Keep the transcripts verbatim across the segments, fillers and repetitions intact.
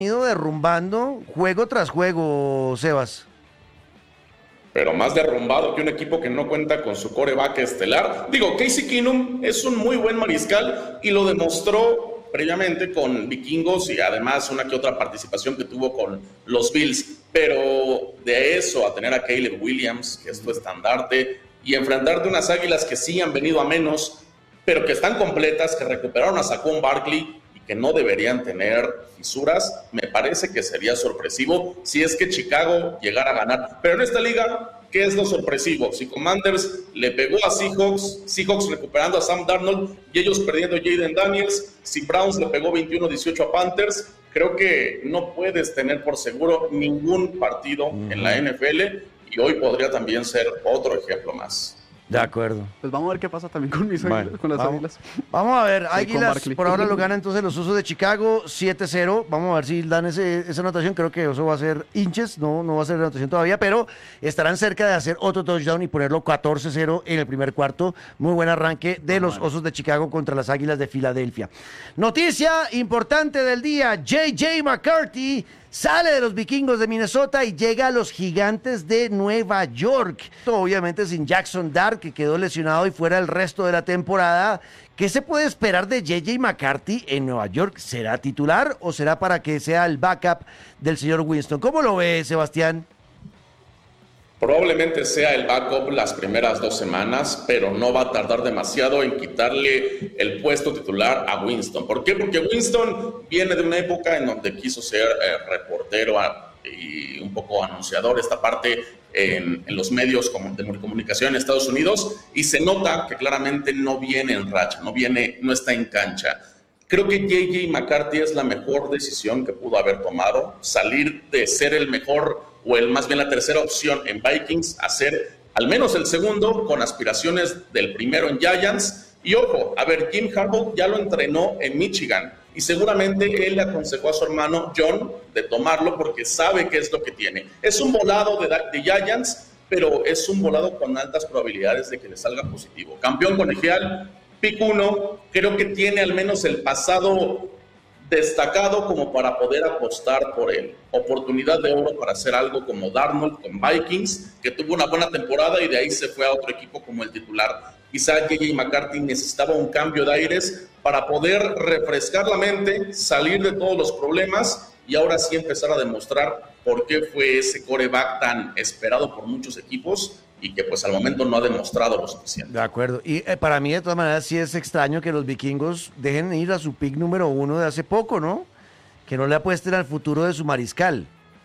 ido derrumbando juego tras juego, Sebas. Pero más derrumbado que un equipo que no cuenta con su quarterback estelar. Digo, Casey Keenum es un muy buen mariscal y lo demostró previamente con Vikingos y además una que otra participación que tuvo con los Bills. Pero de eso a tener a Caleb Williams, que es tu estandarte, y enfrentarte unas Águilas que sí han venido a menos, pero que están completas, que recuperaron a Saquon Barkley y que no deberían tener fisuras, me parece que sería sorpresivo si es que Chicago llegara a ganar. Pero en esta liga, ¿qué es lo sorpresivo? Si Commanders le pegó a Seahawks, Seahawks recuperando a Sam Darnold y ellos perdiendo a Jaden Daniels, si Browns le pegó veintiuno dieciocho a Panthers, creo que no puedes tener por seguro ningún partido uh-huh. en la N F L y hoy podría también ser otro ejemplo más. De acuerdo. Pues vamos a ver qué pasa también con mis águilas, bueno, con las vamos, águilas. Vamos a ver, Águilas por ahora lo gana entonces los Osos de Chicago siete cero. Vamos a ver si dan ese, esa anotación. Creo que eso va a ser hinches, no, no va a ser la anotación todavía, pero estarán cerca de hacer otro touchdown y ponerlo catorce cero en el primer cuarto. Muy buen arranque de los Osos de Chicago contra las Águilas de Filadelfia. Noticia importante del día, J J McCarthy sale de los Vikingos de Minnesota y llega a los Gigantes de Nueva York. Obviamente sin Jackson Dart, que quedó lesionado y fuera el resto de la temporada. ¿Qué se puede esperar de J J McCarthy en Nueva York? ¿Será titular o será para que sea el backup del señor Winston? ¿Cómo lo ve, Sebastián? Probablemente sea el backup las primeras dos semanas, pero no va a tardar demasiado en quitarle el puesto titular a Winston. ¿Por qué? Porque Winston viene de una época en donde quiso ser eh, reportero a, y un poco anunciador, esta parte en, en los medios de comunicación en Estados Unidos, y se nota que claramente no viene en racha, no, viene, no está en cancha. Creo que J J McCarthy es la mejor decisión que pudo haber tomado, salir de ser el mejor o el más bien la tercera opción en Vikings, hacer al menos el segundo con aspiraciones del primero en Giants. Y ojo, a ver, Jim Harbaugh ya lo entrenó en Michigan y seguramente él le aconsejó a su hermano John de tomarlo porque sabe qué es lo que tiene. Es un volado de, de Giants, pero es un volado con altas probabilidades de que le salga positivo. Campeón colegial, pick uno, creo que tiene al menos el pasado destacado como para poder apostar por él. Oportunidad de oro para hacer algo como Darnold con Vikings, que tuvo una buena temporada y de ahí se fue a otro equipo como el titular. Quizá J J McCarthy necesitaba un cambio de aires para poder refrescar la mente, salir de todos los problemas y ahora sí empezar a demostrar por qué fue ese quarterback tan esperado por muchos equipos y que pues al momento no ha demostrado lo suficiente. De acuerdo. Y eh, para mí de todas maneras sí es extraño que los vikingos dejen ir a su pick número uno de hace poco, ¿no? Que no le apuesten al futuro de su mariscal.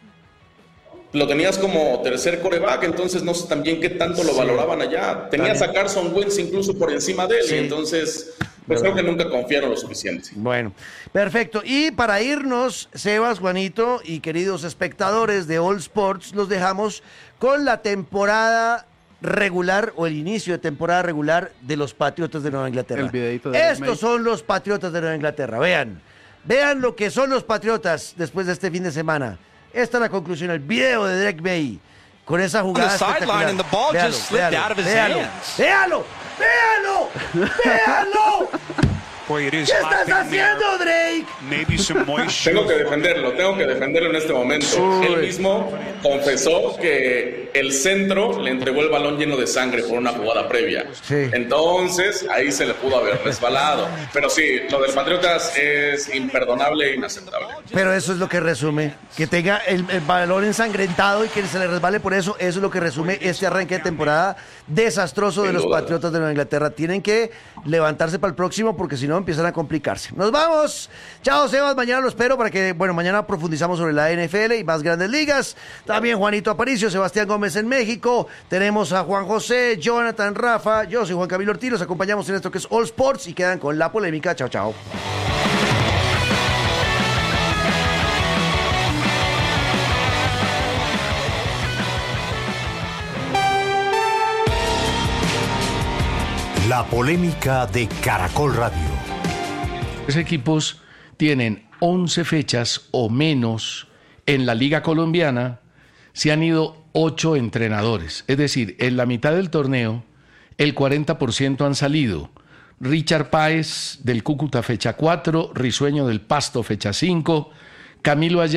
Lo tenías como tercer quarterback, entonces no sé también qué tanto lo sí. valoraban allá. Tenías también a Carson Wentz incluso por encima de él, sí. entonces pues creo que nunca confiaron lo suficiente. Bueno, perfecto. Y para irnos, Sebas, Juanito y queridos espectadores de All Sports, los dejamos con la temporada regular o el inicio de temporada regular de los Patriotas de Nueva Inglaterra. El videito de Estos son los Patriotas de Nueva Inglaterra. Vean, vean lo que son los Patriotas después de este fin de semana. Esta es la conclusión, el video de Drake May con esa jugada espectacular. Véalo, véalo, véalo, véalo, véalo, véalo. ¿Qué estás haciendo, Drake? Tengo que defenderlo, tengo que defenderlo en este momento. Uy. Él mismo confesó que el centro le entregó el balón lleno de sangre por una jugada previa. Sí. Entonces, ahí se le pudo haber resbalado. Pero sí, lo del Patriotas es imperdonable e inaceptable. Pero eso es lo que resume, que tenga el, el balón ensangrentado y que se le resbale por eso. Eso es lo que resume este arranque de temporada desastroso de los Patriotas de Nueva Inglaterra. Tienen que levantarse para el próximo porque si no empiezan a complicarse. Nos vamos. Chao, Sebas. Mañana lo espero para que, bueno, mañana profundizamos sobre la N F L y más grandes ligas. También Juanito Aparicio, Sebastián Gómez en México. Tenemos a Juan José, Jonathan, Rafa. Yo soy Juan Camilo Ortiz. Los acompañamos en esto que es All Sports y quedan con la polémica. Chao, chao. La polémica de Caracol Radio. Los equipos tienen once fechas o menos en la Liga Colombiana, se han ido ocho entrenadores. Es decir, en la mitad del torneo, el cuarenta por ciento han salido. Richard Páez del Cúcuta fecha cuatro, Risueño del Pasto fecha cinco, Camilo Ayala